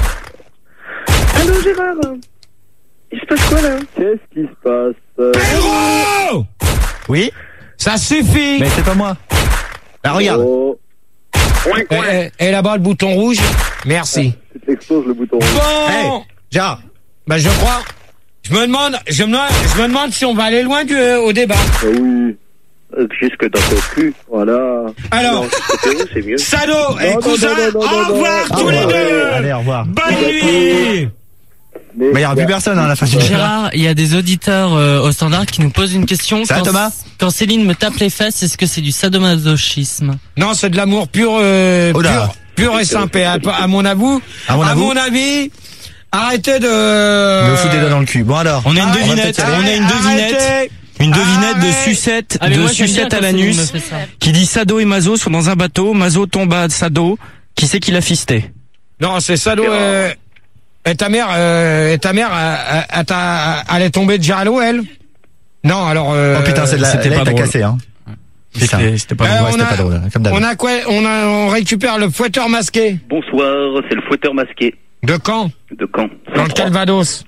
Allô Gérard, il se passe quoi là? Qu'est-ce qui se passe euh... Pedro! Oui? Ça suffit! Mais c'est pas moi. Bah regarde. Oh. Et, et, et là-bas, le bouton rouge. Merci. Tu t'exploses le bouton rouge. Bon! Hey, Gérard. Bah, je crois... Je me demande, je me, je me demande si on va aller loin du, au débat. Ah oui. Euh, Jusque dans ton cul. Voilà. Alors, c'est mieux. Sado Non, et non, cousin, non, non, non, au non, revoir non. tous Ah, les ouais, deux. Allez, au revoir. Bonne nuit. Mais Bah, il y aura plus personne, hein, à la fin du Gérard, il y a des auditeurs euh, au standard qui nous posent une question. Ça va, quand, Thomas quand Céline me tape les fesses, est-ce que c'est du sadomasochisme? Non, c'est de l'amour pur, euh, Oh là. pur, pur et simple. Et à, à mon avou, À mon à avou mon avis, arrêtez de... Me foutre des doigts dans le cul. Bon alors. On a une Arrêtez, devinette, on a une devinette. arrêtez. Une devinette de Arrête. sucette, Ah, mais de moi, j'aime bien sucette quand à Céline me l'anus, fait ça. qui dit Sado et Mazo sont dans un bateau, Mazo tombe à Sado, qui c'est qui l'a fisté? Non, c'est Sado euh, et ta mère, euh, et ta mère, euh, euh, t'a- elle est tombée déjà à l'eau, elle? Non, alors... Euh, Oh putain, c'est de la... c'était Là, pas il t'a drôle. cassé, hein. Putain. C'était c'était pas Euh, drôle. Ouais, on c'était a- pas drôle, comme d'hab. On a quoi? On a, on récupère le fouetteur masqué. Bonsoir, c'est le fouetteur masqué De quand? de Caen. Dans le Calvados.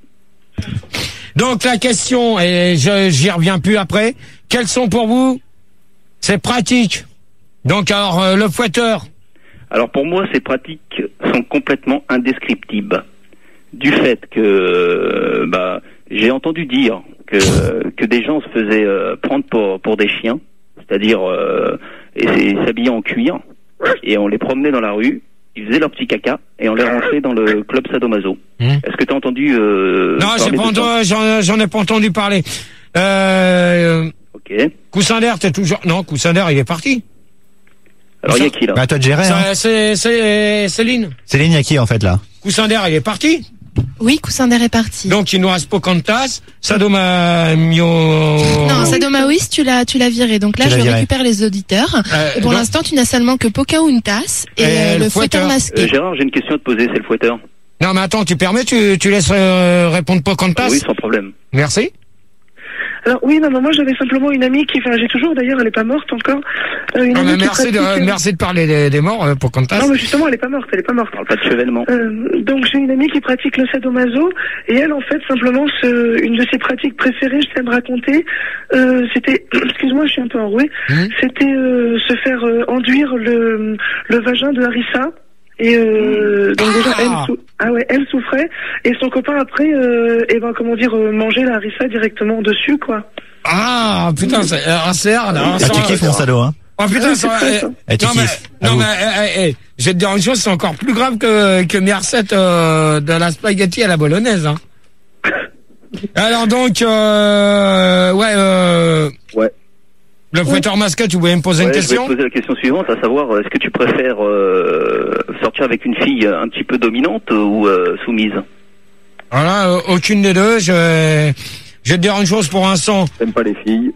Donc la question, et je j'y reviens plus après, quels sont pour vous ces pratiques? Donc alors euh, le fouetteur. Alors pour moi, ces pratiques sont complètement indescriptibles. Du fait que, euh, bah, j'ai entendu dire que que des gens se faisaient euh, prendre pour pour des chiens, c'est-à-dire euh, et c'est- s'habillaient en cuir, et on les promenait dans la rue, ils faisaient leur petit caca et on les rentrait dans le club sadomaso. Mmh. Est-ce que tu as entendu euh, Non, j'ai parler pas de ça entendu, j'en, j'en ai pas entendu parler. Euh, Ok. Coussin d'air, t'es toujours... Non, Coussin d'air, il est parti. Alors il y a qui là? Bah, à toi de gérer, hein. Ça, C'est, c'est Céline. Céline, il y a qui, en fait, là? Coussin d'air, il est parti. Oui, coussin d'air est parti. Donc il nous reste Pocahontas, Sadoma Mio... Non, Sadomaoïs, tu l'as, tu l'as viré. Donc là, Tu l'as je viré. récupère les auditeurs. Euh, et pour donc- l'instant, tu n'as seulement que Pocahontas et, Et euh, le le fouetteur fouetteur. masqué. Euh, Gérard, j'ai une question à te poser, c'est le fouetteur. Non mais attends, tu permets, tu, tu laisses euh, répondre Pocahontas. Oui, sans problème. Merci. Alors oui, non, non, moi j'avais simplement une amie qui, enfin j'ai toujours d'ailleurs, elle est pas morte encore. Euh, une Non, amie mais qui merci, de, pratique, euh, merci de parler des, des morts, euh, Pocahontas. Non mais justement elle est pas morte, elle est pas morte. On parle pas de chevènement. Euh, donc j'ai une amie qui pratique le sadomaso et elle en fait simplement ce, une de ses pratiques préférées, je sais me raconter, euh, c'était, excuse-moi je suis un peu enrouée, Mmh. c'était euh, se faire euh, enduire le, le vagin de Harissa. Et euh, donc déjà Ah. elle, sou- ah ouais, elle souffrait et son copain après, euh, et ben comment dire, euh, mangeait la Harissa directement dessus quoi. Ah putain, c'est un C R là. Ah, tu kiffes mon Sado, hein. Oh putain, ça, eh, Eh, tu non mais, kiffes. non Avoue. mais, eh, eh, eh, je vais te dire une chose, c'est encore plus grave que, que mes recettes euh, de la spaghetti à la bolognaise, hein. Alors donc, euh, ouais, euh, Ouais. le fouetteur masqué, tu voulais me poser Ouais, une je vais question? te poser la question suivante, à savoir, euh, est-ce que tu préfères euh, sortir avec une fille un petit peu dominante ou euh, soumise? Voilà, euh, aucune des deux, je, je vais te dire une chose pour l'instant. T'aimes pas les filles?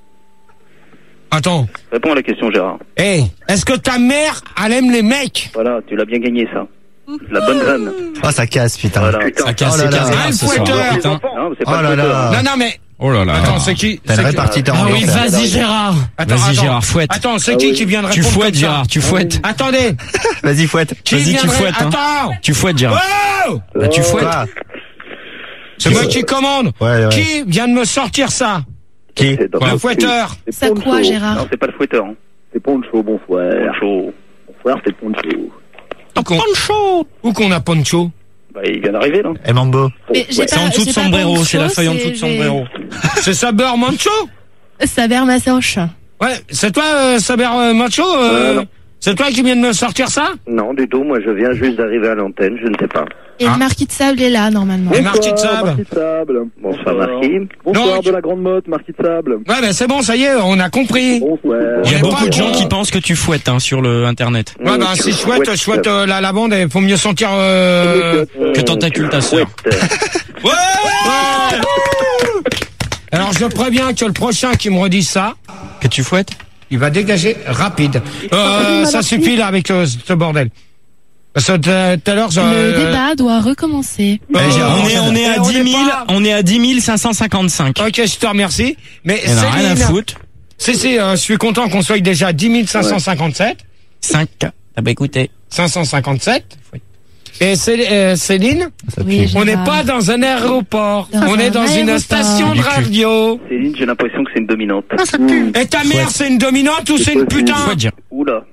Attends. Réponds à la question, Gérard. Hey, est-ce que ta mère, elle aime les mecs? Voilà, tu l'as bien gagné, ça. La bonne graine. Oh, ça casse, putain. Voilà. Ça casse, Oh c'est là là. casse, Ah, le ce soir. fouetteur. Putain. Non, mais c'est Oh pas là le fouetteur. là. Non, non, mais, Oh là là. attends, c'est qui? T'as c'est une qui- répartiteur Ah en oui, enfer. vas-y Gérard. Attends, Vas-y, attends. Gérard, fouette. Attends, c'est Ah qui oui. qui vient de Tu répondre fouettes, comme ça Gérard, tu fouettes. Attendez. Vas-y, fouette. Qui Vas-y, vient tu de ré- fouettes, hein. Attends. Tu fouettes, Gérard. Oh Bah, tu fouettes. Quoi? C'est moi qui commande. Ouais, ouais. Qui vient de me sortir ça? Qui? C'est Le fouetteur. C'est Ça Poncho. quoi, Gérard? Non, c'est pas le fouetteur. Hein. C'est Poncho, bonsoir. Poncho. Bonsoir, c'est Poncho. Où qu'on- Poncho. Où qu'on a Poncho? Bah, il vient d'arriver, là. Et Mambo. Mais j'ai C'est pas- en dessous de c'est pas sombrero, Poncho, c'est la feuille en dessous de c'est- sombrero. C'est Saber Mancho? Saber Masoche. Ouais, c'est toi, euh, Saber euh, Mancho? Euh, Ouais, non. C'est toi qui viens de me sortir ça? Non, du tout. Moi, je viens juste d'arriver à l'antenne. Je ne sais pas. Et le marquis de sable est là, normalement. Et Marquis de Sable. Marquis de Sable. Bonsoir, Marquis. Bonsoir Donc- de la Grande Motte, Marquis de Sable. Ouais, ben c'est bon, ça y est, on a compris. Bonsoir. Il y a On est beaucoup pas- de gens on- qui pensent que tu fouettes hein, sur le internet. Ouais, ben si je souhaite, je souhaite euh, la lavande, il faut mieux sentir... Euh... Que t'entacules ta sœur. Ouais, ouais. Alors je préviens que le prochain qui me redit ça, Que tu fouettes? il va dégager rapide. Euh, ça suffit là avec euh, ce bordel. Parce que tout tout à l'heure, je... Le débat doit recommencer. Euh, on est, on est à on dix est mille, pas- on est à dix mille cinq cent cinquante-cinq. Ok, je te remercie. Mais Il y en a rien à Céline, foutre. si, si, euh, je suis content qu'on soit déjà à dix mille cinq cent cinquante-sept. cinq. Ah bah écoutez. cinq cent cinquante-sept. Et Cé- euh, Céline, Oui, on n'est Gérard. pas dans un aéroport. Dans on un est dans une aéroport. station de radio. Céline, j'ai l'impression que c'est une dominante. Et ta mère, c'est une dominante ou c'est une putain? Faut dire. Oula.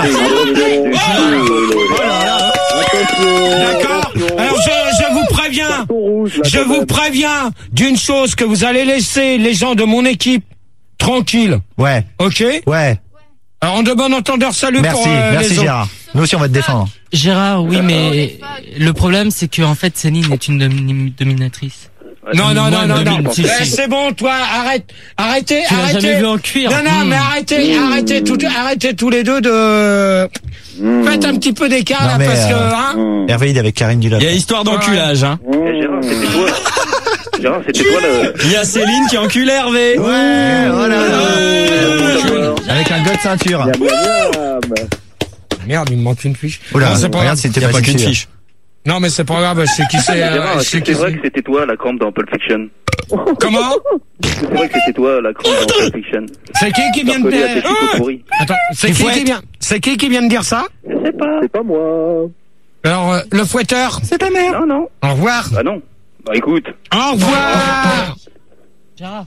D'accord. Alors je, je vous préviens, je vous préviens d'une chose, que vous allez laisser les gens de mon équipe tranquilles. Ouais. Ok? Ouais. Alors en de bon entendeur, salut Merci, pour euh, merci les autres. Gérard. Nous aussi on va te défendre. Gérard, oui, mais le problème, c'est que en fait, Céline est une domi- dominatrice. Non, non, non, non, non. domine, si, Eh, si. c'est bon, toi, arrête, arrêtez, Tu l'as arrêtez. jamais vu en cuir. Non, non, Hmm. mais arrêtez, arrêtez, tout, arrêtez tous les deux de. Faites un petit peu d'écart Non, là, mais, parce que, euh, hein. Hervé il est avec Karine Dulab. Il y a histoire d'enculage, hein. Eh, Gérard, c'était toi. Gérard, c'était toi le. Il y a Céline qui encule Hervé. Ouais, voilà. Avec un god ceinture. Miam, miam, miam. Merde, il me manque une fiche. Oula, Non, c'est pas regarde grave. si Il t'es y a pas pas qu'une dessus. fiche. Non, mais c'est pas grave, je sais qui c'est. euh, Gérard, je sais c'est qui vrai c'est. que c'était toi la crampe dans Pulp Fiction. Comment? C'est vrai que c'était toi la crampe dans Pulp Fiction. C'est qui qui vient de Reconnu à tes dire? chicots pourris. Attends, c'est Tu qui fouettes qui vient? C'est qui qui vient de dire ça? Je sais pas. C'est pas moi. Alors, euh, le fouetteur. C'est ta mère. Non, non. Au revoir. Bah non. Bah écoute. Au revoir. Gérard.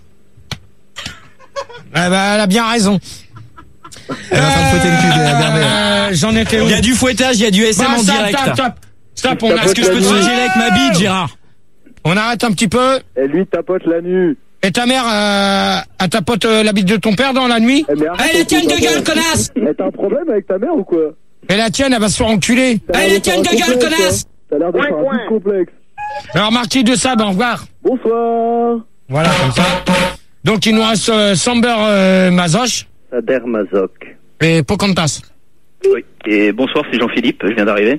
Eh ben, elle a bien raison. Elle va pas te fouetter le cul, elle a bien raison. Euh, J'en étais où? Il y a du fouettage, il y a du S M Bah, en stop, direct. Stop, stop, stop, on Est-ce que je peux te flageller avec ma bite, Gérard? On arrête un petit peu. Et lui tapote la nuit. Et ta mère, euh, elle tapote euh, la bite de ton père dans la nuit? Eh, mais arrête, Eh, la on tienne fout de ta gueule, mère. connasse! Eh, t'as un problème avec ta mère ou quoi? Et la tienne, elle va se faire enculer. T'as Eh, l'air la de tienne faire de un gueule, complexe, connasse! hein. T'as l'air de faire un petit complexe. Alors, Marquis de Sable, au revoir. Bonsoir. Voilà, comme ça. Donc, il nous reste euh, Samber euh, Mazoche Sader Mazoc. et Pocahontas. Oui. Et bonsoir, c'est Jean-Philippe, je viens d'arriver.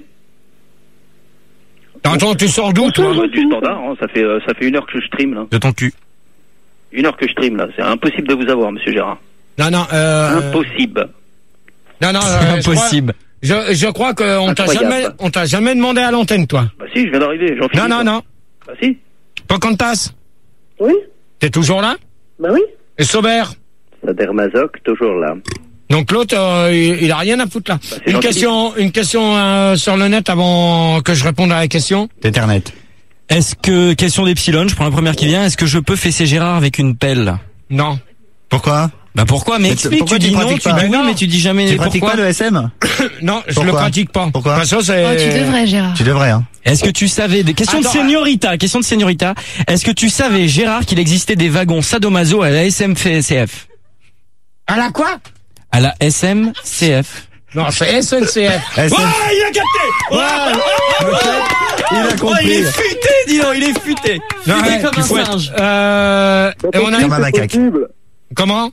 Attends, tu sors d'où, toi? Du standard, hein, ça fait euh, ça fait une heure que je stream là. De ton cul. Une heure que je stream là, c'est impossible de vous avoir, monsieur Gérard. Non, non, euh... Impossible. Non, non, C'est euh, je crois- impossible. Je, je crois qu'on t'a Incroyable. jamais, on t'a jamais demandé à l'antenne, toi. Bah si, je viens d'arriver, Jean-Philippe. Non, non, non. Bah si. Pocahontas, Oui, t'es toujours là? bah oui. Et Saubert? Sader Mazoc, toujours là. Donc l'autre, euh, il, il a rien à foutre là. c'est Une gentil. question, une question euh, sur le net avant que je réponde à la question. T'Ethernet. Est-ce que, question d'Epsilon, je prends la première qui vient, est-ce que je peux fesser Gérard avec une pelle? Non. Pourquoi? Bah pourquoi? Mais Mais explique, pourquoi tu tu dis non, pratiques tu pas? dis oui, Non. mais tu dis jamais Tu pratiques pourquoi. pas le S M? Non, je Pourquoi le pratique pas. Pourquoi? Parce que c'est... Oh, tu devrais, Gérard. Tu devrais, hein. Est-ce que tu savais, des questions de Attends, seniorita, question de seniorita. Est-ce que tu savais, Gérard, qu'il existait des wagons sadomaso à la S M C F? À la quoi? À la S M C F. Non, c'est S N C F. S M. Ouais, il a capté. Ouais. Il a Oh, il compris. est futé, dis donc, il est futé. Non, Futé ouais, comme tu un fouettes. singe. Euh, et on a... Comme un macaque. Possible. Comment?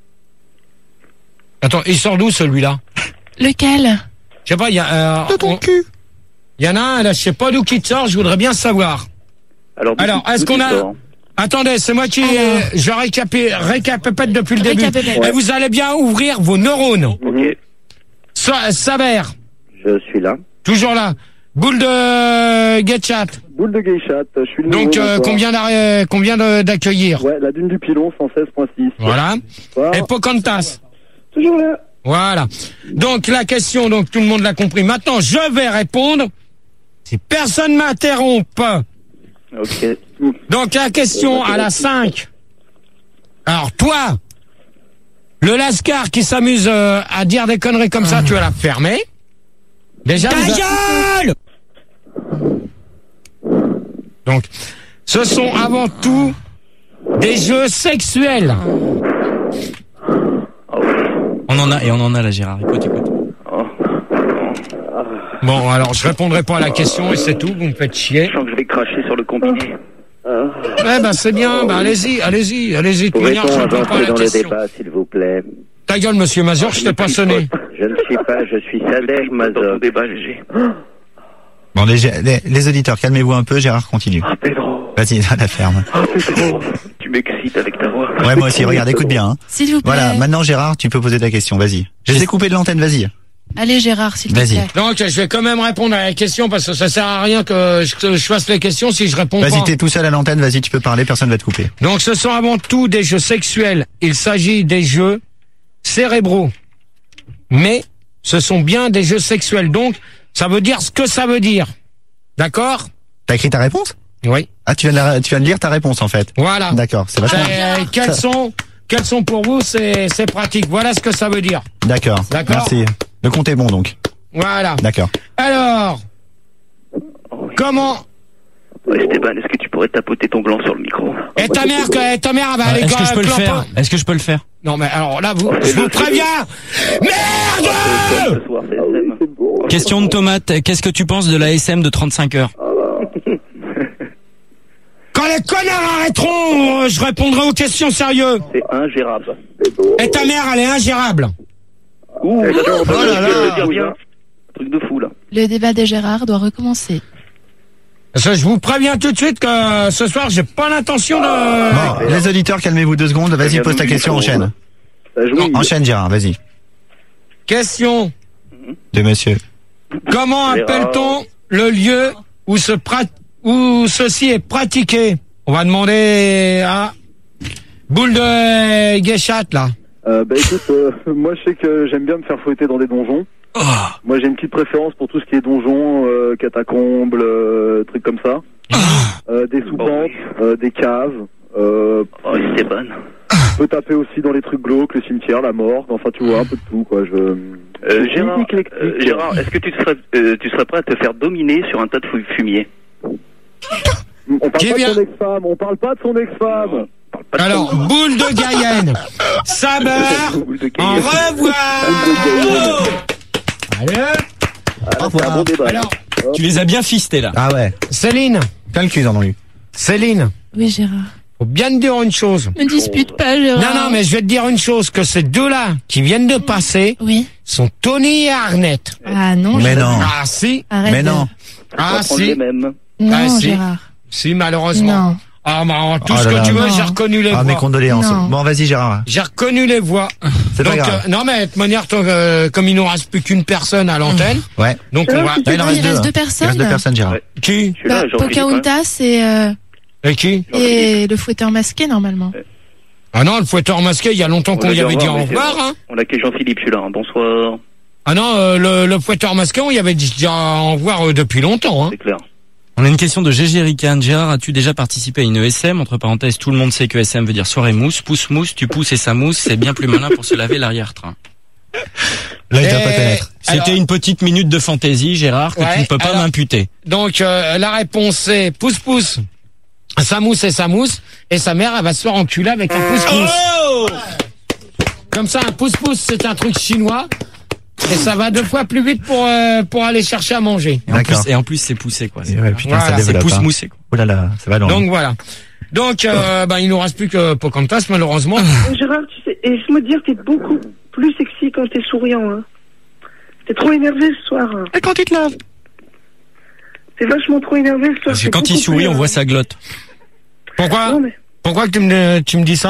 Attends, il sort d'où celui-là? Lequel? Je sais pas, il y a... Euh, De ton on- cul. Il y en a un, là, je sais pas d'où qui sort, je voudrais bien savoir. Alors, Alors, d'où- est-ce d'où qu'on tu a... sors Attendez, c'est moi qui... Alors. Je récapé, récapépète depuis le début. Récapépète. Et vous allez bien ouvrir vos neurones. Ok. Sa- Saber, Je suis là. toujours là. Boule de Getchat. Boule de geisha, je suis le Donc, nouveau, euh, bonsoir. combien d'arrêt- combien de- d'accueillir? Ouais, la dune du pilon, cent seize virgule six. Voilà. Bonsoir. Et Pocahontas. Toujours là. Voilà. Donc, la question, donc, tout le monde l'a compris. Maintenant, je vais répondre. Si personne m'interrompt. Ok. Donc, la question à la cinq. Alors, toi, le Lascar qui s'amuse euh, à dire des conneries comme ça, tu vas la fermer. Déjà, Ta vous a- gueule! Donc, ce sont avant tout des jeux sexuels. On en a, et on en a là, Gérard. Écoute, écoute. Oh. Bon, alors je répondrai pas à la question et c'est tout, vous me faites chier. Je sens que je vais cracher sur le combiné. Eh ben c'est bien, ben allez-y, allez-y, allez-y. De toute manière, je Pourrait-on réponds pas à avancer la dans le question. débat, s'il vous plaît? Ta gueule, monsieur Mazur, je t'ai pas sonné. Je ne suis pas, je suis Sadek Dans Mazur. le débat, G G. Bon, les, les, les auditeurs, calmez-vous un peu, Gérard, continue. Ah, Pedro. Vas-y, à la ferme. Ah, Pedro. Tu m'excites avec ta voix. Ouais, moi aussi, regarde, écoute bien. Hein. S'il vous plaît. Voilà, maintenant, Gérard, tu peux poser ta question, vas-y. Je les ai coupés de l'antenne, vas-y. Allez, Gérard, s'il te Vas-y. plaît. Donc, je vais quand même répondre à la question parce que ça sert à rien que je, que je fasse les questions si je réponds pas. Vas-y, t'es tout seul à l'antenne, vas-y, tu peux parler, personne va te couper. Donc, ce sont avant tout des jeux sexuels. Il s'agit des jeux cérébraux. Mais, ce sont bien des jeux sexuels. Donc, ça veut dire ce que ça veut dire. D'accord? T'as écrit ta réponse? Oui. Ah, tu viens, de la- tu viens de lire ta réponse, en fait. Voilà. D'accord, c'est vachement. Euh, quels Ça- sont, quels sont pour vous ces, ces pratiques? Voilà ce que ça veut dire. D'accord. D'accord. Merci. Le compte est bon, donc. Voilà. D'accord. Alors, comment, Ouais, Esteban, est-ce que tu pourrais tapoter ton gland sur le micro? et ta mère, que, ta mère, elle va aller Est-ce que cla- je peux le clamper- faire Est-ce que je peux le faire Non, mais alors là, vous, je vous préviens! Merde! Ce soir, c'est S M. Question de Tomate, qu'est-ce que tu penses de la S M de trente-cinq heures? Quand les connards arrêteront, euh, je répondrai aux questions sérieuses. C'est ingérable. Et ta mère, elle est ingérable. Ouh, Oh là là. je veux dire bien. Truc de fou, là. Le débat de Gérard doit recommencer. Parce que je vous préviens tout de suite que euh, ce soir, j'ai pas l'intention de... Bon, les auditeurs, calmez-vous deux secondes, vas-y, pose ta question, enchaîne. Enchaîne, Gérard, vas-y. Question. De monsieur. Comment appelle-t-on le lieu où, ce prat- où ceci est pratiqué? On va demander à Boule de Guéchat, là. Euh, bah écoute, euh, moi je sais que j'aime bien me faire fouetter dans des donjons. Moi j'ai une petite préférence pour tout ce qui est donjons, euh, catacombes, euh, trucs comme ça. Euh, des soupentes, euh, des caves. Euh, oh, c'est bonne. Je peux taper aussi dans les trucs glauques, le cimetière, la mort. Enfin tu vois un peu de tout quoi. Je. Euh, Gérard, euh, Gérard, est-ce que tu serais, euh, tu serais prêt à te faire dominer sur un tas de fu- fumier? On parle Qui pas vient de son ex-femme. On parle pas de son ex-femme. Alors, Boule de Guyenne. Saber, au revoir. Allez. Au revoir. Alors, Tu les as bien fistés, là. Ah ouais. Céline. Plein le cul dans lui. Céline. Oui, Gérard. Faut bien te dire une chose. Me dispute pas, Gérard. Non, non, mais je vais te dire une chose, que ces deux-là qui viennent de passer Oui. sont Tony et Arnett. Ah non, Mais Gérard. non. Ah si. Arrête Mais de- non. Ah prendre les si. mêmes. Non, Ah, si. Gérard. Si, malheureusement. Non. Ah, bah, tout Oh ce là que là. tu veux, Non. j'ai reconnu les Ah, mes voix. condoléances. Non. Bon, vas-y, Gérard. J'ai reconnu les voix. C'est pas Donc, grave. euh, non, mais de toute manière, toi, euh, comme il nous reste plus qu'une personne à l'antenne, Ouais. donc on va... Là, il en Ah, reste il deux. reste hein. deux Il personnes. reste deux personnes, Gérard. Ouais. Qui? Je suis là, Bah, Jean-Philippe, hein. Pocahontas et, euh, Et qui? et le fouetteur masqué, normalement. Ah non, le fouetteur masqué, il y a longtemps On qu'on l'a y dit au avait dit au revoir, mais revoir, c'est- hein. On a que Jean-Philippe, je suis là. hein. Bonsoir. Ah non, euh, le, le fouetteur masqué, on y avait dit déjà au revoir euh, depuis longtemps, hein. C'est clair. On a une question de Gégé Rican. Gérard, as-tu déjà participé à une E S M? Entre parenthèses, tout le monde sait que E S M veut dire soirée mousse. Pousse mousse, tu pousses et ça mousse. C'est bien plus malin pour se laver l'arrière-train. Là, il doit Et- pas connaître. C'était Alors- une petite minute de fantaisie, Gérard, que Ouais, tu ne peux pas alors- m'imputer. Donc, euh, la réponse c'est pouce-pouce. Ça mousse et ça mousse. Et sa mère, elle va se faire enculer avec un pouce-pouce. Oh Comme ça, un pouce-pouce, c'est un truc chinois. Et ça va deux fois plus vite pour, euh, pour aller chercher à manger. Et en D'accord. plus, et en plus, c'est poussé, quoi. Et ouais, putain, Voilà, ça c'est développe. pousse hein. moussé, quoi. Oh là là, ça va loin. Donc voilà. Donc, euh, ben, il nous reste plus que Pocahontas, malheureusement. Gérard, tu sais, et laisse-moi te dire, t'es beaucoup plus sexy quand t'es souriant. Hein. T'es trop énervé ce soir. Hein. Et quand il te lave? T'es vachement trop énervé ce soir. Parce que t'es quand il beaucoup sourit, plus, on euh, voit sa glotte. Pourquoi? Non, mais... Pourquoi que tu me, tu me dis ça?